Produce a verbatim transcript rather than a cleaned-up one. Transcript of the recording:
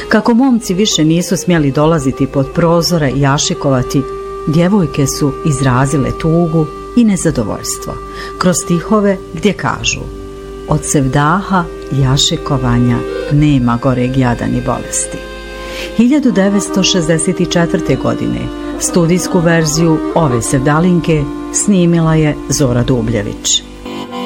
Kako momci više nisu smjeli dolaziti pod prozore i jašikovati, djevojke su izrazile tugu i nezadovoljstvo kroz stihove gdje kažu: od sevdaha jašikovanja nema goreg jada ni bolesti. hiljadu devetsto šezdeset četvrte. godine studijsku verziju ove sevdalinke snimila je Zora Dubljević.